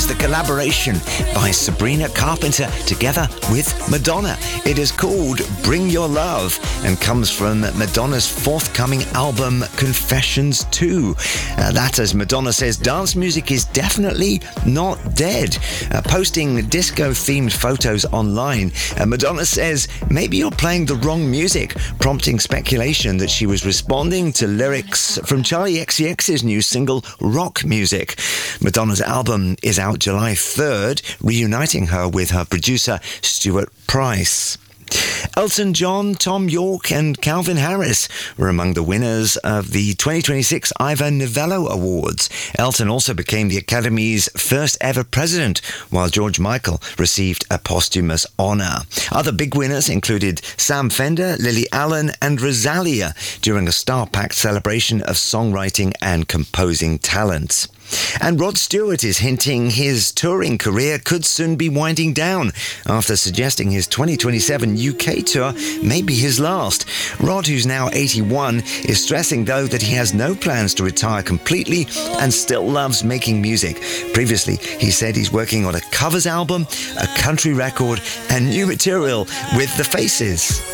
the collaboration by Sabrina Carpenter together with Madonna. It is called Bring Your Love and comes from Madonna's forthcoming album Confessions 2. That, as Madonna says, dance music is definitely not dead. Posting disco-themed photos online, Madonna says maybe you're playing the wrong music, prompting speculation that she was responding to lyrics from Charli XCX's new single Rock Music. Madonna's album is out July 3rd, reuniting her with her producer Stuart Price. Elton John, Tom York and Calvin Harris were among the winners of the 2026 Ivor Novello Awards. Elton also became the Academy's first ever president, while George Michael received a posthumous honour. Other big winners included Sam Fender, Lily Allen and Rosalia during a star-packed celebration of songwriting and composing talents. And Rod Stewart is hinting his touring career could soon be winding down after suggesting his 2027 UK tour may be his last. Rod, who's now 81, is stressing, though, that he has no plans to retire completely and still loves making music. Previously, he said he's working on a covers album, a country record and new material with The Faces.